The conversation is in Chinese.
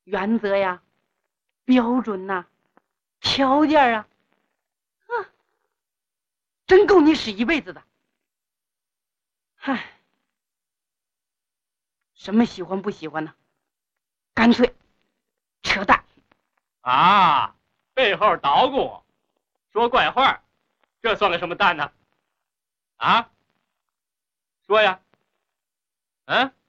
原则呀、标准呐、条件啊，真够你使一辈子的。唉，什么喜欢不喜欢呢？干脆扯淡啊！背后捣鼓我，说怪话，这算个什么蛋呢？啊？说呀，嗯？